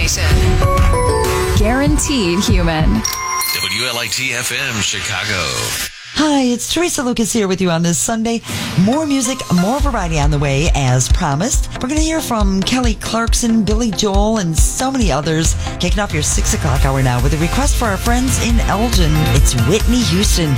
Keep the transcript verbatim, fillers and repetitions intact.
station. Guaranteed human. W L I T F M Chicago. Hi, it's Teresa Lucas here with you on this Sunday. More music, more variety on the way, as promised. We're going to hear from Kelly Clarkson, Billy Joel, and so many others. Kicking off your six o'clock hour now with a request for our friends in Elgin. It's Whitney Houston.